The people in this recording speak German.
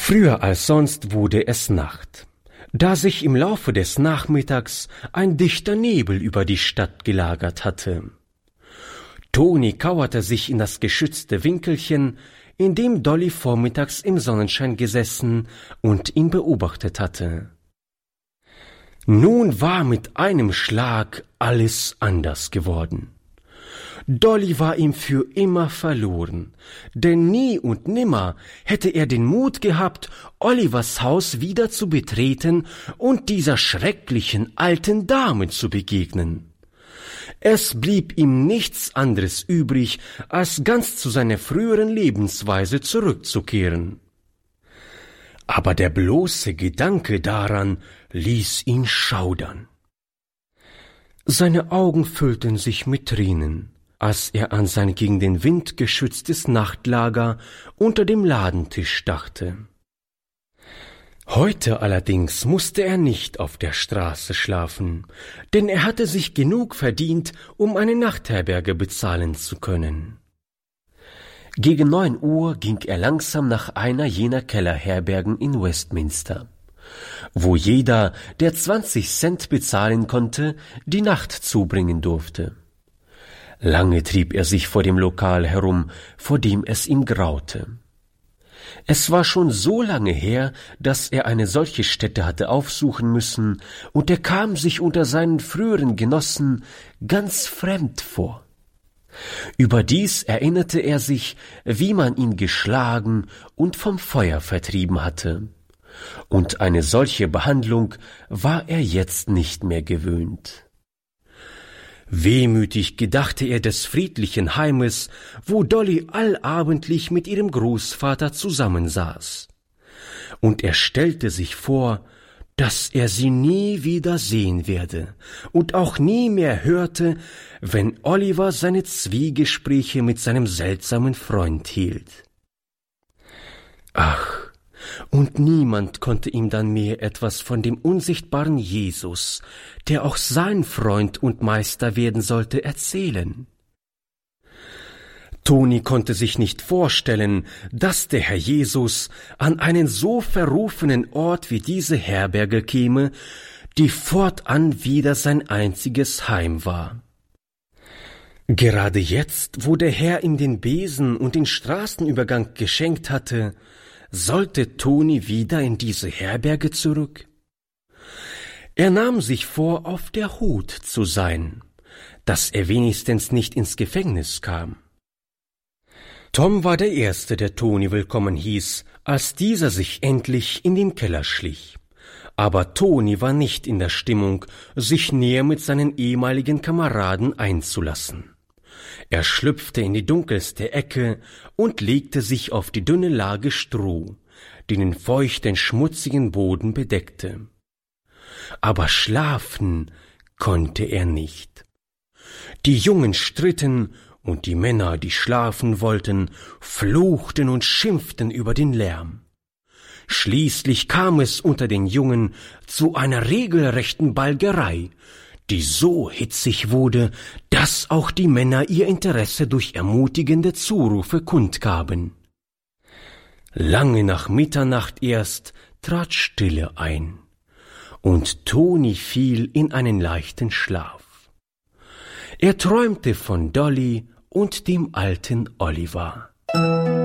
Früher als sonst wurde es Nacht, da sich im Laufe des Nachmittags ein dichter Nebel über die Stadt gelagert hatte. Toni kauerte sich in das geschützte Winkelchen, in dem Dolly vormittags im Sonnenschein gesessen und ihn beobachtet hatte. Nun war mit einem Schlag alles anders geworden. Dolly war ihm für immer verloren, denn nie und nimmer hätte er den Mut gehabt, Olivers Haus wieder zu betreten und dieser schrecklichen alten Dame zu begegnen. Es blieb ihm nichts anderes übrig, als ganz zu seiner früheren Lebensweise zurückzukehren. Aber der bloße Gedanke daran ließ ihn schaudern. Seine Augen füllten sich mit Tränen, als er an sein gegen den Wind geschütztes Nachtlager unter dem Ladentisch dachte. Heute allerdings musste er nicht auf der Straße schlafen, denn er hatte sich genug verdient, um eine Nachtherberge bezahlen zu können. Gegen 9 Uhr ging er langsam nach einer jener Kellerherbergen in Westminster, wo jeder, der 20 Cent bezahlen konnte, die Nacht zubringen durfte. Lange trieb er sich vor dem Lokal herum, vor dem es ihm graute. Es war schon so lange her, dass er eine solche Stätte hatte aufsuchen müssen, und er kam sich unter seinen früheren Genossen ganz fremd vor. Überdies erinnerte er sich, wie man ihn geschlagen und vom Feuer vertrieben hatte, und eine solche Behandlung war er jetzt nicht mehr gewöhnt. Wehmütig gedachte er des friedlichen Heimes, wo Dolly allabendlich mit ihrem Großvater zusammensaß. Und er stellte sich vor, dass er sie nie wieder sehen werde und auch nie mehr hörte, wenn Oliver seine Zwiegespräche mit seinem seltsamen Freund hielt. Ach, und niemand konnte ihm dann mehr etwas von dem unsichtbaren Jesus, der auch sein Freund und Meister werden sollte, erzählen. Toni konnte sich nicht vorstellen, dass der Herr Jesus an einen so verrufenen Ort wie diese Herberge käme, die fortan wieder sein einziges Heim war. Gerade jetzt, wo der Herr ihm den Besen und den Straßenübergang geschenkt hatte, sollte Toni wieder in diese Herberge zurück? Er nahm sich vor, auf der Hut zu sein, dass er wenigstens nicht ins Gefängnis kam. Tom war der Erste, der Toni willkommen hieß, als dieser sich endlich in den Keller schlich. Aber Toni war nicht in der Stimmung, sich näher mit seinen ehemaligen Kameraden einzulassen. Er schlüpfte in die dunkelste Ecke und legte sich auf die dünne Lage Stroh, die den feuchten, schmutzigen Boden bedeckte. Aber schlafen konnte er nicht. Die Jungen stritten, und die Männer, die schlafen wollten, fluchten und schimpften über den Lärm. Schließlich kam es unter den Jungen zu einer regelrechten Balgerei, die so hitzig wurde, dass auch die Männer ihr Interesse durch ermutigende Zurufe kundgaben. Lange nach Mitternacht erst trat Stille ein, und Toni fiel in einen leichten Schlaf. Er träumte von Dolly und dem alten Oliver.